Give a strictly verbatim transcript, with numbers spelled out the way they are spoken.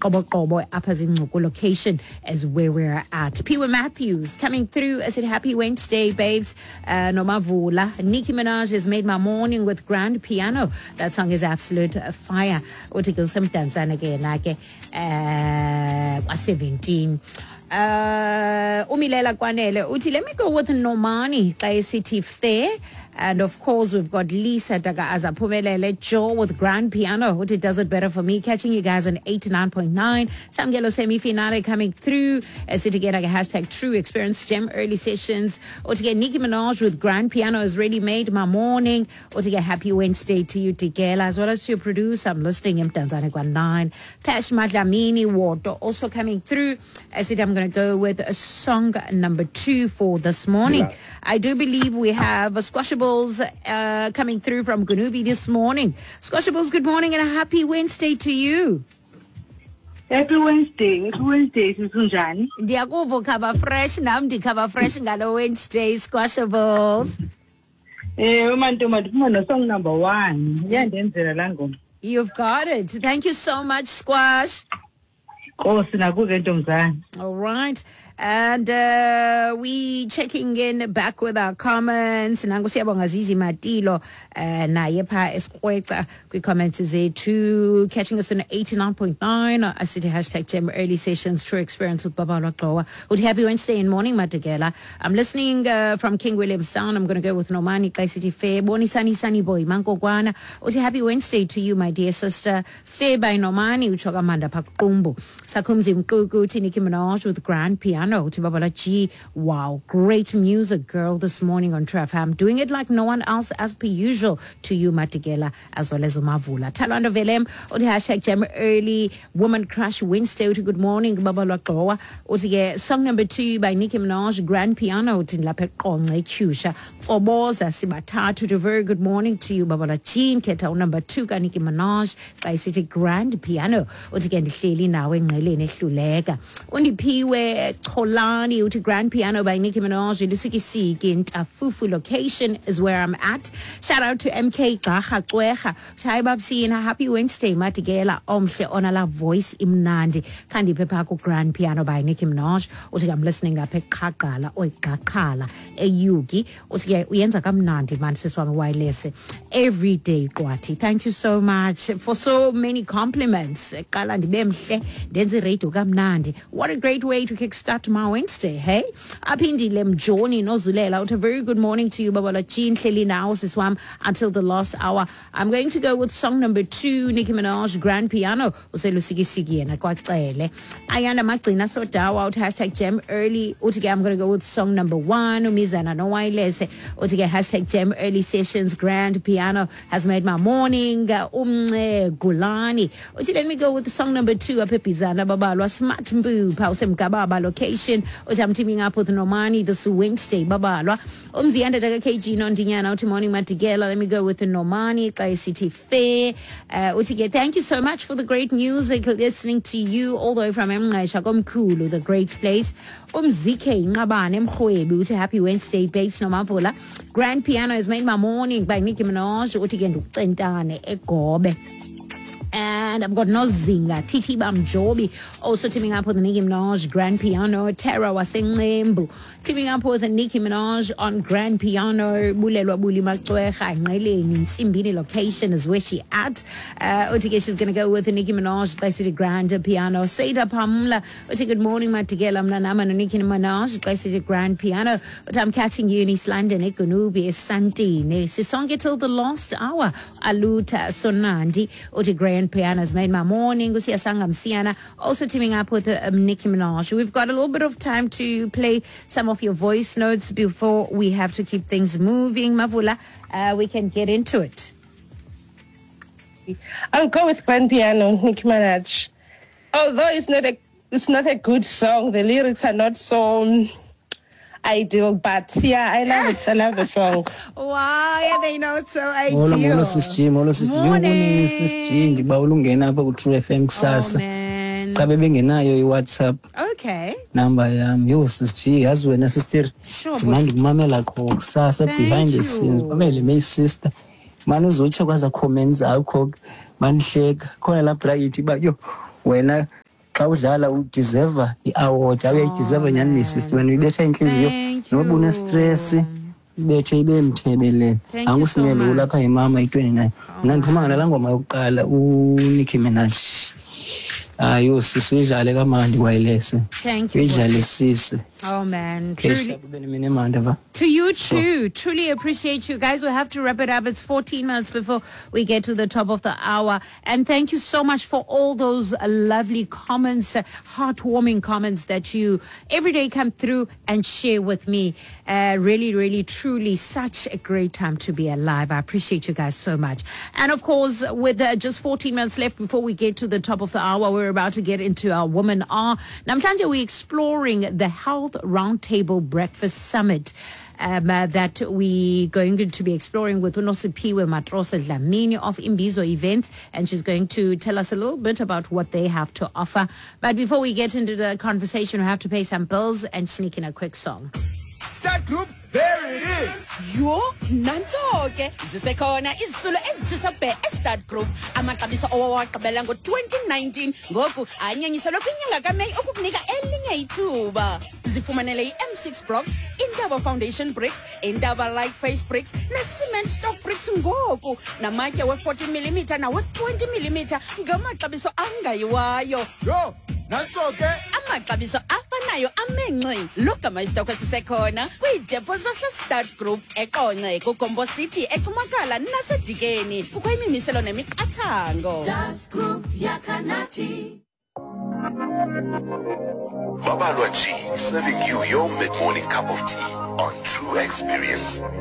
Qobo Qobo Apazinguku location is where we're at. Piwa Matthews coming through. I said happy Wednesday, babes. Uh, Nomavula. Nicki Minaj has made my morning with grand piano. That song is absolute fire. Uti some dance and again like uh seventeen. Uh, Umilela Kwanele. Uti, let me go with Nomani, Kai City Fair. And of course, we've got Lisa Daga Azapumelele Joe with grand piano. Uti does it better for me. Catching you guys on eighty-nine point nine. Samgelo semi-finale coming through. As it again, like a hashtag true experience gem early sessions. Uti get Nicki Minaj with grand piano has really made my morning. Uti get happy Wednesday to you, Tigela, as well as to your producer. I'm listening in Tanzania nine. Pash Madlamini Water also coming through. As it, I'm going to go with a song number two for this morning. Yeah. I do believe we have a Squashables uh, coming through from Gunubi this morning. Squashables, good morning and a happy Wednesday to you. Happy Wednesday. Happy Wednesday, Susanjani. Ndiyakuva khaba fresh nam ndikhaba fresh ngalo Wednesday, Squashables. Eh, umantombi ndifuna song number one. Yandenzela la ngoma. You've got it. Thank you so much, Squash. Oh, sinakuke ntombazana. All right. And uh, we checking in back with our comments. Nangu siyabonga Zizi Matilo na yepa eskweta kwi comments zethu, catching us on eighty-nine point nine. I see the hashtag Gem early sessions true experience with Baba Lwaqowa. Would happy Wednesday and morning Mategela. I'm listening uh, from King Williamstown. I'm going to go with Nomani Kai City Fair. Boni Sani Sani Boy Manko Gwana. Would happy Wednesday to you, my dear sister. Fair by Nomani uchoka manda pakumbu. Sakumzi Mkuku Nicki Minaj with grand piano. G. Wow, great music, girl, this morning on Traf. I'm doing it like no one else as per usual to you, Matigela, as well as Umavula. Talanda Velem, or the hashtag Gem early woman crush Wednesday. Good morning, Baba Lwaqowa. Or the song number two by Nicki Minaj, grand piano. Tinlape Kongai Kusha. For Boza Sibatatu, a very good morning to you, Baba Jean. Keta number two, Nicki Minaj, by City grand piano. Or again, the Lily now in Nelene Lulega. Only Piwe Kolani to grand piano by Nicki Minaj. Lusiki Siki Tafufu location is where I'm at. Shout out to M K Gaha Kweha. Taibab si and a happy Wednesday. Matigela Omshe Onala voice imnandi. Kandi Pepako grand piano by Nicki Minaj. Otig I'm listening up at Kakala or Kakala. A Yugi. Otig we enter Kamnandi man Siswami Wireless. Every day, Kwati. Thank you so much for so many compliments. Kalandi Bemshe. Denzireto Kamnandi. What a great way to kickstart my Wednesday, hey? Apindi lem Joni Nozulela. Out a very good morning to you, Babala Jean Kelly now Siswam until the last hour. I'm going to go with song number two, Nicki Minaj, grand piano. Uselusigi Sigi and Akwatele. Ayana Maklina Sotawa out hashtag Gem early. Utige, I'm going to go with song number one. Umizana no wailese. Utige hashtag Gem early sessions, grand piano has made my morning. Umne Gulani. Utige, let me go with song number two, Apepizana Babalwa Smart Mbu, Pausem Kababa location. Which I'm teaming up with Nomani this Wednesday. Babalwa. Umzi under Daga K G Nondinyana out morning Matigela. Let me go with the Nomani Kai City Fair. Uh Utige, thank you so much for the great music. Listening to you all the way from Mngaishagom Kulu, the great place. Umzike Ngabane Mkhwebu to happy Wednesday, babes Nomavula. Grand piano has made my morning by Nicki Minaj. Utige Ndutentane Egobe. And I've got Nozinga, Titi Bam Jobi, also teaming up with Nicki Minaj, grand piano. Tara Wasenglembu, teaming up with Nicki Minaj on grand piano. Bulelwa Buli Makweha, Nileni, Simbini location is where she at. Uh, Otige, she's going to go with Nicki Minaj, I see the grand piano. Seda Pamla, Otige, good morning, Matigela, Mlanama, Nicki Minaj, I see the grand piano. But I'm catching you in East London, Ekunubi, Santine, Sisonga till the last hour. Aluta Sonandi, Otige, grand piano has made my morning. Also teaming up with um, Nicki Minaj. We've got a little bit of time to play some of your voice notes before we have to keep things moving. Mavula, uh, we can get into it. I'll go with grand piano, Nicki Minaj. Although it's not a it's not a good song, the lyrics are not so ideal, but yeah, I love it. I love the song. Wow, yeah, they know it's so ideal. Molo molo sis G, molo sis G, Morning. sis G, ngiba ulungena apha ku True F M kusasa. Oh man. Xa bebengenayo iWhatsApp. Okay. Number yam, yo sis G, yazi wena sister. Sure. Manje kumamela qho kusasa behind the scenes. Mamele my sister. Manje uzotsha kwaza comments akho, manihleka. Khona la bracket ba yo wena xa udlala udeserva i-award awuyayideserva nyhani le sister wena uyibetha inhliziyo noba unestress ibethe ibe mthebelele angusinyele lapha imama i-twenty-nine mna ndiphuma ngalaa ngoma yokuqala uNicki Minaj ayo sisi uyidlale kamandi kwayilese uyidlalisise. Oh man, truly. To To you too. Truly appreciate you guys. We'll have to wrap it up. It's fourteen minutes before we get to the top of the hour. And thank you so much for all those uh, lovely comments, uh, heartwarming comments that you every day come through and share with me. Uh, really, really, truly such a great time to be alive. I appreciate you guys so much. And of course, with uh, just fourteen minutes left before we get to the top of the hour, we're about to get into our Women Are. Namhlanje we're exploring the Health Roundtable Breakfast Summit um, uh, that we're going to be exploring with Unosipiwe Matrosa Dlamini of Imbizo Events, and she's going to tell us a little bit about what they have to offer. But before we get into the conversation, we have to pay some bills and sneak in a quick song. Start Group, there it is. Yo, nantoke zisekhona izisulo ezitshisa bhe eStart Group amaxabiso owawaqabela ngo twenty nineteen ngoku anyanyiselwe kwinyanga kaMeyi ukukunika elinye ithuba. Zifumanele i-M six blocks, Indaba Foundation bricks, Indaba light face bricks ne-cement stock bricks ngoku namatye we-forty millimeter nawe-twenty millimeter ngamaxabiso angayiwayo. Yo, nantoke amaxabiso afanayo amenxe logama isitoko sisekhona kwiidepo zaseStart Group eqonce kuGombo City eCumakala naseDikeni kukho imimiselo nemiqathango. Start Group yakanathi. Babalwa G, serving you your mid-morning cup of tea on True Experience.